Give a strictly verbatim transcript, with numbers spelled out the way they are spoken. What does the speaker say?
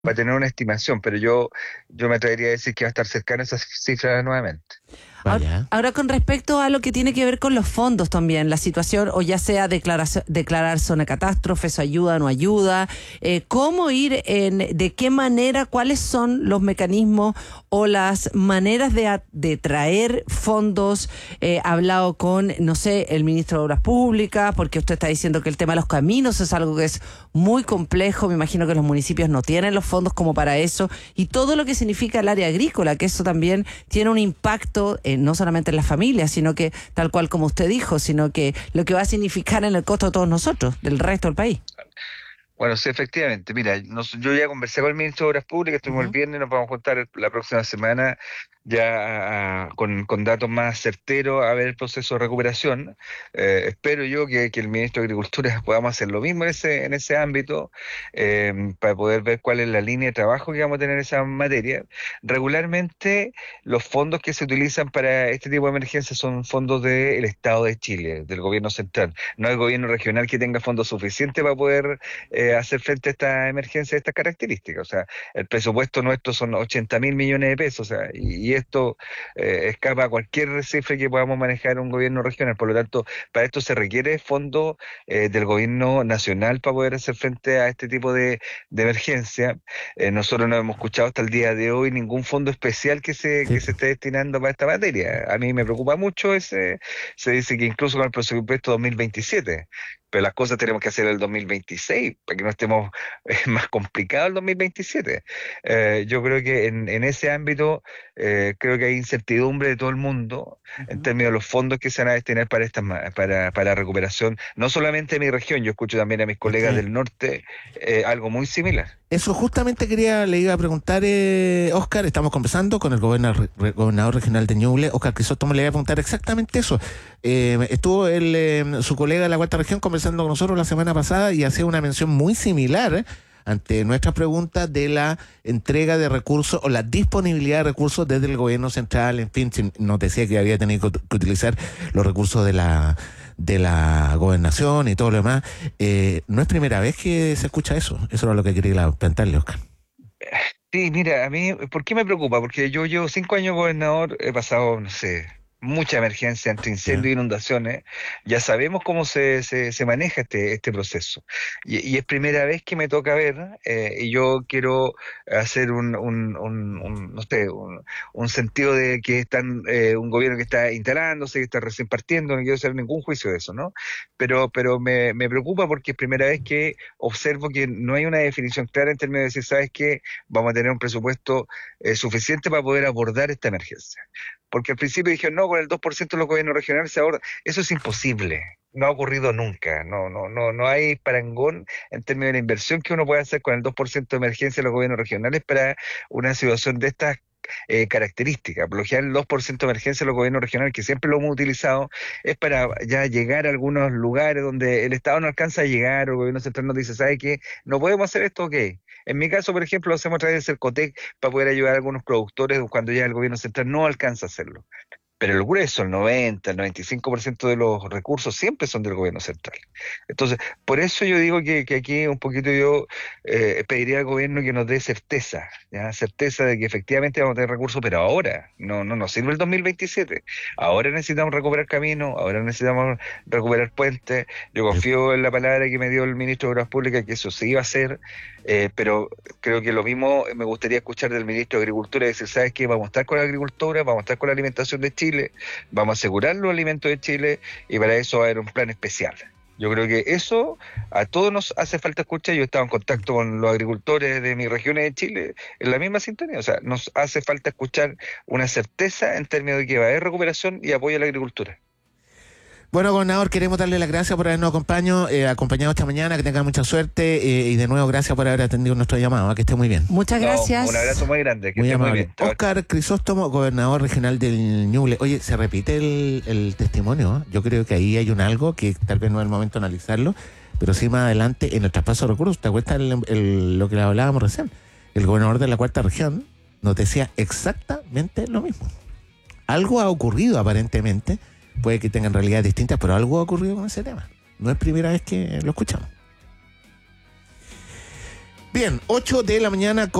para tener una estimación, pero yo, yo me atrevería a decir que va a estar cercano a esas cifras nuevamente. Ahora, Vaya. ahora con respecto a lo que tiene que ver con los fondos también, la situación, o ya sea declarar, declarar zona catástrofe, eso ayuda o no ayuda, eh, cómo ir, en, de qué manera, cuáles son los mecanismos o las maneras de, a- de traer fondos. Eh, ha hablado con, no sé, el ministro de Obras Públicas, porque usted está diciendo que el tema de los caminos es algo que es muy complejo, me imagino que los municipios no tienen los fondos como para eso, y todo lo que significa el área agrícola, que eso también tiene un impacto eh, no solamente en las familias, sino que tal cual como usted dijo, sino que lo que va a significar en el costo de todos nosotros, del resto del país. Bueno, sí, efectivamente. Mira, nos- yo ya conversé con el ministro de Obras Públicas, estuvimos el Ujú. viernes, nos vamos a juntar la próxima semana ya ah, con, con datos más certeros a ver el proceso de recuperación. Eh, espero yo que, que el ministro de Agricultura podamos hacer lo mismo en ese, en ese ámbito, eh, para poder ver cuál es la línea de trabajo que vamos a tener en esa materia. Regularmente, los fondos que se utilizan para este tipo de emergencias son fondos del Estado de Chile, del gobierno central, no el gobierno regional que tenga fondos suficientes para poder eh, hacer frente a esta emergencia de estas características. O sea, el presupuesto nuestro son ochenta mil millones de pesos, o sea, y, y esto eh, escapa a cualquier cifra que podamos manejar un gobierno regional. Por lo tanto, para esto se requiere fondo eh, del gobierno nacional para poder hacer frente a este tipo de, de emergencia. Eh, nosotros no hemos escuchado hasta el día de hoy ningún fondo especial que se, Sí. que se esté destinando para esta materia. A mí me preocupa mucho ese, se dice que incluso con el presupuesto dos mil veintisiete, pero las cosas tenemos que hacer el dos mil veintiséis para que no estemos eh, más complicado el dos mil veintisiete. Eh, yo creo que en, en ese ámbito eh, creo que hay incertidumbre de todo el mundo en Ujú. términos de los fondos que se van a destinar para esta ma- para, para la recuperación, no solamente de mi región, yo escucho también a mis Es colegas que del norte eh, algo muy similar. eso justamente quería, le iba a preguntar, eh, Oscar, estamos conversando con el gobernador, re- gobernador regional de Ñuble, Oscar Crisóstomo, le iba a preguntar exactamente eso. Eh, estuvo el, eh, su colega de la cuarta región conversando con nosotros la semana pasada y hacía una mención muy similar, eh, ante nuestras preguntas de la entrega de recursos o la disponibilidad de recursos desde el gobierno central. En fin, si nos decía que había tenido que, ut- que utilizar los recursos de la de la gobernación y todo lo demás. Eh, no es primera vez que se escucha eso. Eso era lo que quería plantearle, Oscar. Sí, mira, a mí, ¿por qué me preocupa? Porque yo llevo cinco años gobernador, he pasado, no sé, mucha emergencia entre ¿Ya? incendios e inundaciones. Ya sabemos cómo se, se, se maneja este, este proceso. Y, y es primera vez que me toca ver, eh, y yo quiero hacer un, un, un, un, no sé, un, un sentido de que están, eh, un gobierno que está instalándose, que está recién partiendo, no quiero hacer ningún juicio de eso, ¿no? Pero, pero me, me preocupa porque es primera vez que observo que no hay una definición clara en términos de decir, ¿sabes qué? Vamos a tener un presupuesto eh, suficiente para poder abordar esta emergencia. Porque al principio dijeron, no, con el dos por ciento de los gobiernos regionales se aborda. Eso es imposible. No ha ocurrido nunca. No, no, no, no hay parangón en términos de la inversión que uno puede hacer con el dos por ciento de emergencia de los gobiernos regionales para una situación de estas eh, características. Por lo general, el dos por ciento de emergencia de los gobiernos regionales, que siempre lo hemos utilizado, es para ya llegar a algunos lugares donde el Estado no alcanza a llegar, o el gobierno central nos dice, ¿sabe qué? No podemos hacer esto, ok. En mi caso, por ejemplo, lo hacemos a través del Cercotec para poder ayudar a algunos productores cuando ya el gobierno central no alcanza a hacerlo. Pero el grueso, el noventa, el noventa y cinco por ciento de los recursos siempre son del gobierno central. Entonces, por eso yo digo que, que aquí un poquito yo eh, pediría al gobierno que nos dé certeza, ¿ya? Certeza de que efectivamente vamos a tener recursos, pero ahora, no, no nos sirve el dos mil veintisiete. Ahora necesitamos recuperar caminos, ahora necesitamos recuperar puentes. Yo Sí. confío en la palabra que me dio el ministro de Obras Públicas, que eso se iba a hacer, eh, pero creo que lo mismo me gustaría escuchar del ministro de Agricultura, decir, ¿sabes qué? Vamos a estar con la agricultura, vamos a estar con la alimentación de Chile, vamos a asegurar los alimentos de Chile, y para eso va a haber un plan especial. Yo creo que eso a todos nos hace falta escuchar. Yo he estado en contacto con los agricultores de mis regiones de Chile en la misma sintonía. O sea, nos hace falta escuchar una certeza en términos de que va a haber recuperación y apoyo a la agricultura. Bueno, gobernador, queremos darle las gracias por habernos acompañado, eh, acompañado esta mañana, que tenga mucha suerte, eh, y de nuevo gracias por haber atendido nuestro llamado, ¿eh? Que esté muy bien. Muchas No, un abrazo gracias. muy grande, que Muy esté muy amable. bien. Chao. Oscar Crisóstomo, gobernador regional del Ñuble. Oye, se repite el, el testimonio, ¿eh? Yo creo que ahí hay un algo que tal vez no es el momento de analizarlo, pero sí más adelante en el traspaso de recursos. ¿Te acuerdas el- el- lo que le hablábamos recién? El gobernador de la cuarta región nos decía exactamente lo mismo. Algo ha ocurrido aparentemente, puede que tengan realidades distintas, pero algo ha ocurrido con ese tema. No es primera vez que lo escuchamos. Bien, ocho de la mañana.